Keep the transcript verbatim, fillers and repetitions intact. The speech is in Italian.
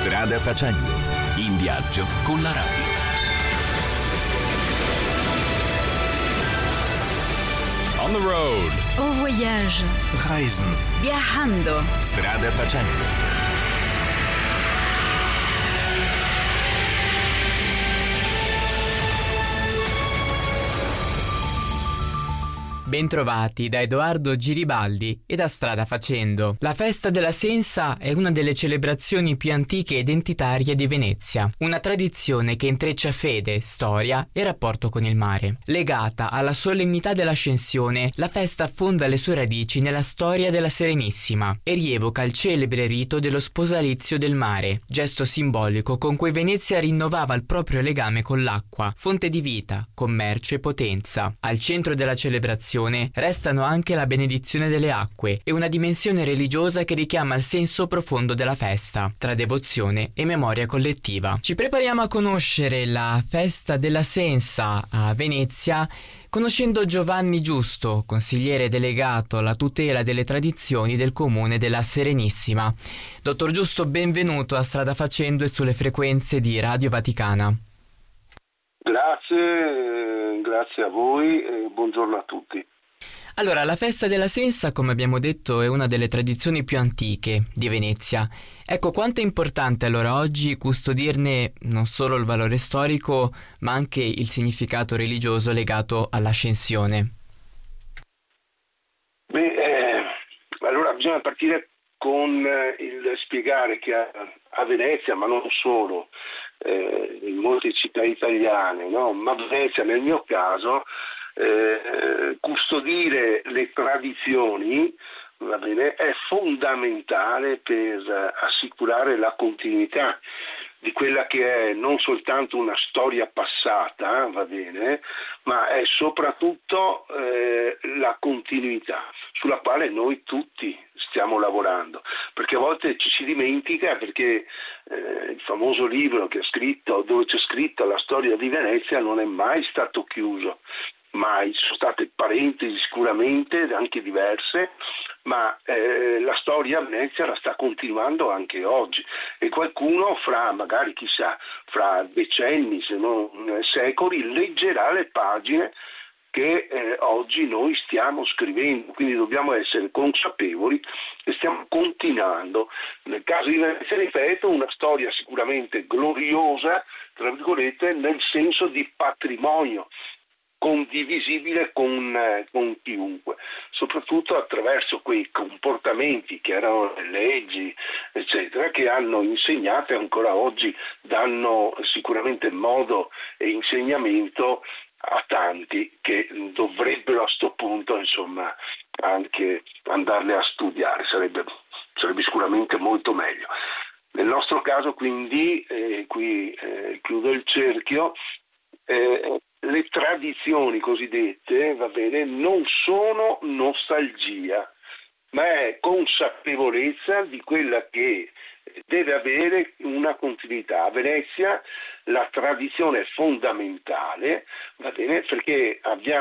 Strada facendo, in viaggio con la radio. On the road. En voyage. Reisen. Viajando. Strada facendo. Bentrovati da Edoardo Giribaldi e da Strada Facendo. La festa della Sensa è una delle celebrazioni più antiche e identitarie di Venezia, una tradizione che intreccia fede, storia e rapporto con il mare. Legata alla solennità dell'Ascensione, la festa affonda le sue radici nella storia della Serenissima e rievoca il celebre rito dello sposalizio del mare, gesto simbolico con cui Venezia rinnovava il proprio legame con l'acqua, fonte di vita, commercio e potenza. Al centro della celebrazione restano anche la benedizione delle acque e una dimensione religiosa che richiama il senso profondo della festa, tra devozione e memoria collettiva. Ci prepariamo a conoscere la festa della Sensa a Venezia conoscendo Giovanni Giusto, consigliere delegato alla tutela delle tradizioni del comune della Serenissima. Dottor Giusto, benvenuto a Strada Facendo e sulle frequenze di Radio Vaticana. Grazie, grazie a voi e buongiorno a tutti. Allora, la festa della Sensa, come abbiamo detto, è una delle tradizioni più antiche di Venezia. Ecco, quanto è importante allora oggi custodirne non solo il valore storico, ma anche il significato religioso legato all'ascensione? Beh, eh, allora bisogna partire con eh, il spiegare che a, a Venezia, ma non solo, eh, in molte città italiane, no? Ma Venezia nel mio caso, eh, custodire le tradizioni, va bene, è fondamentale per assicurare la continuità di quella che è non soltanto una storia passata, va bene, ma è soprattutto eh, la continuità sulla quale noi tutti stiamo lavorando, perché a volte ci si dimentica, perché eh, il famoso libro che ha scritto, dove c'è scritto la storia di Venezia, non è mai stato chiuso. Mai, ci sono state parentesi sicuramente, anche diverse, ma eh, la storia a Venezia la sta continuando anche oggi e qualcuno fra, magari chissà, fra decenni se non secoli, leggerà le pagine che eh, oggi noi stiamo scrivendo, quindi dobbiamo essere consapevoli che stiamo continuando. Nel caso di Venezia, ripeto, una storia sicuramente gloriosa, tra virgolette, nel senso di patrimonio condivisibile con, eh, con chiunque, soprattutto attraverso quei comportamenti che erano le leggi, eccetera, che hanno insegnato e ancora oggi danno sicuramente modo e insegnamento a tanti che dovrebbero a sto punto, insomma, anche andarle a studiare, sarebbe, sarebbe sicuramente molto meglio. Nel nostro caso, quindi, eh, qui eh, chiudo il cerchio, eh, le tradizioni cosiddette, va bene, non sono nostalgia, ma è consapevolezza di quella che deve avere una continuità. A Venezia la tradizione è fondamentale, va bene, perché abbiamo